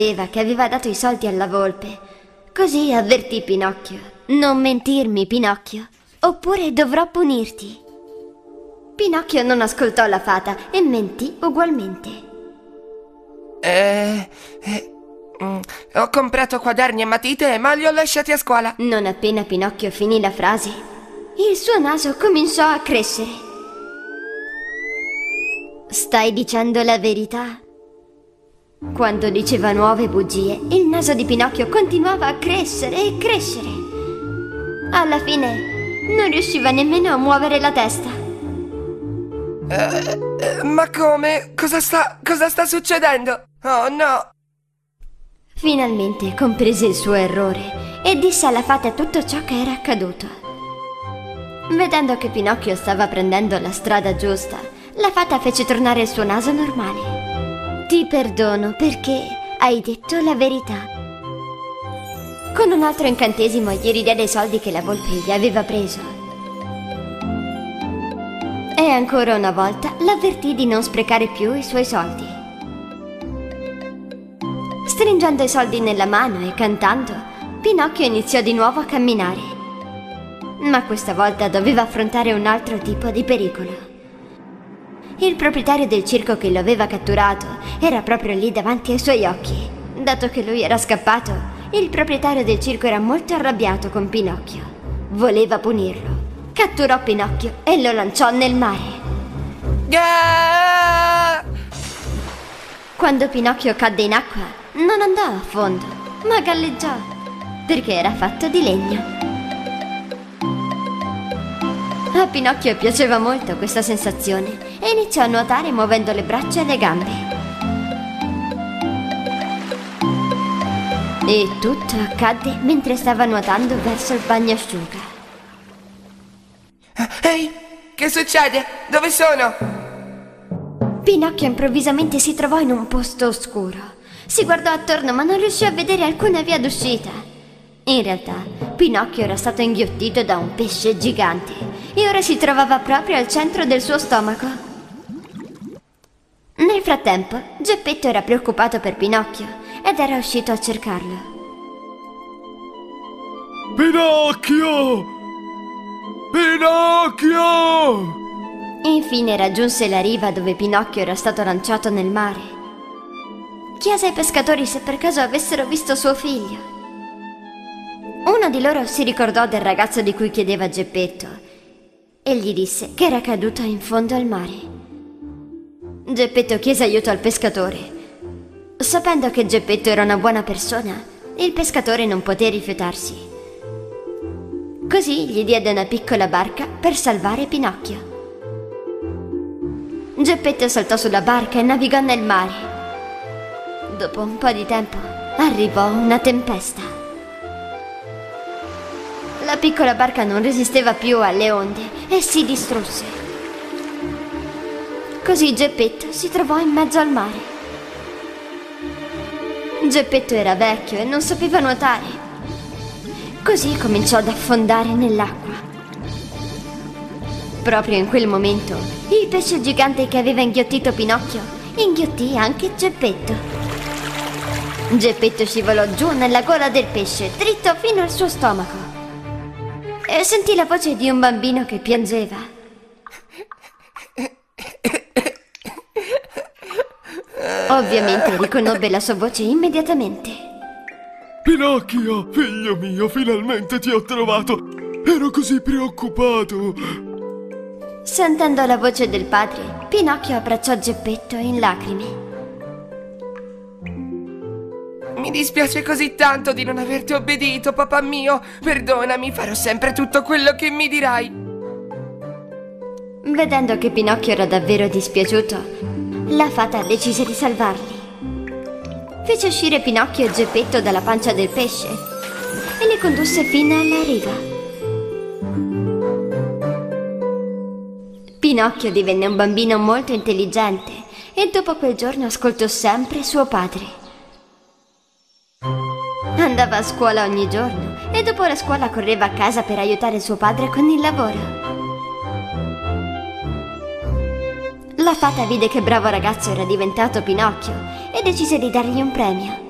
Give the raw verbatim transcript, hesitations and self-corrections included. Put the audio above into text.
che aveva dato i soldi alla volpe. Così avvertì Pinocchio: non mentirmi, Pinocchio, oppure dovrò punirti. Pinocchio non ascoltò la fata e mentì ugualmente. Eh, eh, mm, ho comprato quaderni e matite, ma li ho lasciati a scuola. Non appena Pinocchio finì la frase, il suo naso cominciò a crescere. Stai dicendo la verità? Quando diceva nuove bugie, il naso di Pinocchio continuava a crescere e crescere. Alla fine non riusciva nemmeno a muovere la testa. Eh, eh, ma come? Cosa sta, cosa sta succedendo? Oh no! Finalmente comprese il suo errore e disse alla fata tutto ciò che era accaduto. Vedendo che Pinocchio stava prendendo la strada giusta, la fata fece tornare il suo naso normale. Ti perdono perché hai detto la verità. Con un altro incantesimo gli ridiede i soldi che la volpe gli aveva preso. E ancora una volta l'avvertì di non sprecare più i suoi soldi. Stringendo i soldi nella mano e cantando, Pinocchio iniziò di nuovo a camminare. Ma questa volta doveva affrontare un altro tipo di pericolo. Il proprietario del circo che lo aveva catturato era proprio lì davanti ai suoi occhi. Dato che lui era scappato, il proprietario del circo era molto arrabbiato con Pinocchio. Voleva punirlo. Catturò Pinocchio e lo lanciò nel mare. Ah! Quando Pinocchio cadde in acqua, non andò a fondo, ma galleggiò, perché era fatto di legno. A Pinocchio piaceva molto questa sensazione e iniziò a nuotare muovendo le braccia e le gambe. E tutto accadde mentre stava nuotando verso il bagnasciuga. Ehi, che succede? Dove sono? Pinocchio improvvisamente si trovò in un posto oscuro. Si guardò attorno ma non riuscì a vedere alcuna via d'uscita. In realtà, Pinocchio era stato inghiottito da un pesce gigante e ora si trovava proprio al centro del suo stomaco. Nel frattempo, Geppetto era preoccupato per Pinocchio ed era uscito a cercarlo. Pinocchio! Pinocchio! Infine raggiunse la riva dove Pinocchio era stato lanciato nel mare. Chiese ai pescatori se per caso avessero visto suo figlio. Uno di loro si ricordò del ragazzo di cui chiedeva Geppetto e gli disse che era caduto in fondo al mare. Geppetto chiese aiuto al pescatore. Sapendo che Geppetto era una buona persona, il pescatore non poté rifiutarsi. Così gli diede una piccola barca per salvare Pinocchio. Geppetto saltò sulla barca e navigò nel mare. Dopo un po' di tempo arrivò una tempesta. La piccola barca non resisteva più alle onde e si distrusse. Così Geppetto si trovò in mezzo al mare. Geppetto era vecchio e non sapeva nuotare. Così cominciò ad affondare nell'acqua. Proprio in quel momento, il pesce gigante che aveva inghiottito Pinocchio inghiottì anche Geppetto. Geppetto scivolò giù nella gola del pesce, dritto fino al suo stomaco. E sentì la voce di un bambino che piangeva. Ovviamente riconobbe la sua voce immediatamente. Pinocchio, figlio mio, finalmente ti ho trovato. Ero così preoccupato. Sentendo la voce del padre, Pinocchio abbracciò Geppetto in lacrime. Mi dispiace così tanto di non averti obbedito, papà mio. Perdonami, farò sempre tutto quello che mi dirai. Vedendo che Pinocchio era davvero dispiaciuto, la fata decise di salvarli. Fece uscire Pinocchio e Geppetto dalla pancia del pesce e li condusse fino alla riva. Pinocchio divenne un bambino molto intelligente e dopo quel giorno ascoltò sempre suo padre. Andava a scuola ogni giorno e dopo la scuola correva a casa per aiutare suo padre con il lavoro. La fata vide che bravo ragazzo era diventato Pinocchio e decise di dargli un premio.